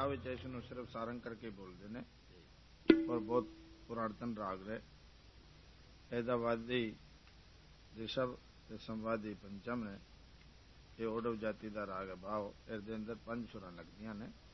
ब्याह विच इसनूं सिर्फ सारंग करके बोलते ने और बहुत पुरातन राग है। ਇਹਦਾ ਵਾਦੀ ਰਿਸ਼ਭ ਤੇ संवादी पंचम ने। ये ओडव जाति का राग है भाव। इसके अंदर 5 सुरां लगदियां ने।